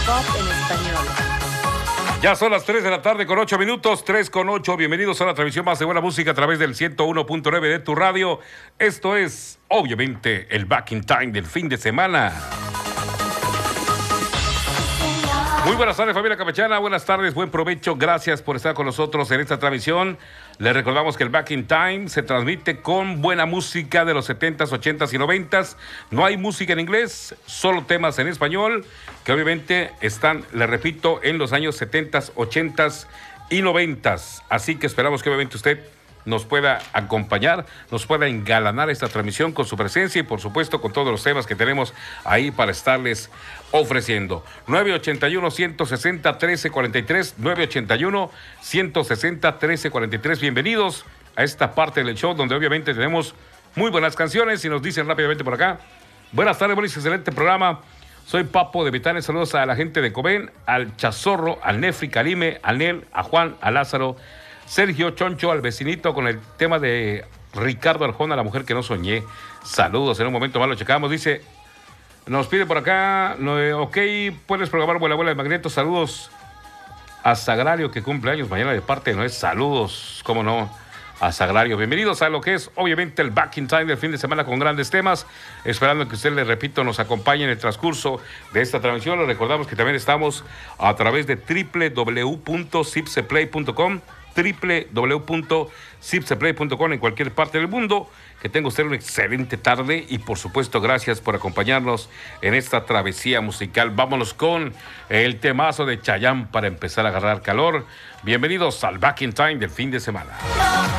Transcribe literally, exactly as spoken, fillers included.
Pop en español. Ya son las tres de la tarde con ocho minutos, tres con ocho. Bienvenidos a la transmisión más de buena música a través del ciento uno punto nueve de tu radio. Esto es, obviamente, el Back in Time del fin de semana. Muy buenas tardes, familia campechana. Buenas tardes, buen provecho. Gracias por estar con nosotros en esta transmisión. Les recordamos que el Back in Time se transmite con buena música de los setentas, ochentas y noventas. No hay música en inglés, solo temas en español, que obviamente están, les repito, en los años setentas, ochentas y noventas. Así que esperamos que obviamente usted nos pueda acompañar, nos pueda engalanar esta transmisión con su presencia y por supuesto con todos los temas que tenemos ahí para estarles ofreciendo. nueve ochenta y uno, ciento sesenta, trece cuarenta y tres, nueve ochenta y uno, ciento sesenta, trece cuarenta y tres. Bienvenidos a esta parte del show donde obviamente tenemos muy buenas canciones y nos dicen rápidamente por acá. Buenas tardes, buen y excelente programa. Soy Papo de Betania, saludos a la gente de Cobén, al Chazorro, al Nefri, Calime, al Nel, a Juan, a Lázaro, Sergio Choncho, al vecinito con el tema de Ricardo Arjona, la mujer que no soñé. Saludos, en un momento más lo checamos. Dice, nos pide por acá, no, eh, ok, puedes programar Vuela Vuela de Magneto. Saludos a Sagrario que cumple años mañana de parte de Noé. Saludos, cómo no, a Sagrario. Bienvenidos a lo que es obviamente el Back in Time del fin de semana con grandes temas. Esperando que usted, les repito, nos acompañe en el transcurso de esta transmisión. Les recordamos que también estamos a través de doble u doble u doble u punto zipseplay punto com, doble u doble u doble u punto zipseplay punto com en cualquier parte del mundo. Que tenga usted una excelente tarde y por supuesto gracias por acompañarnos en esta travesía musical. Vámonos con el temazo de Chayanne para empezar a agarrar calor. Bienvenidos al Back in Time del fin de semana.